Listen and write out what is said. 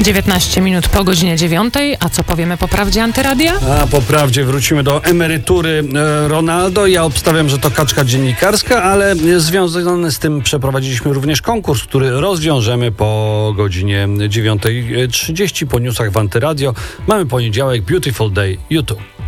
19 minut po godzinie 9. A co powiemy po prawdzie Antyradia? A po prawdzie wrócimy do emerytury Ronaldo. Ja obstawiam, że to kaczka dziennikarska, ale związane z tym przeprowadziliśmy również konkurs, który rozwiążemy po godzinie 9:30 po newsach w Antyradio. Mamy poniedziałek, Beautiful Day, YouTube.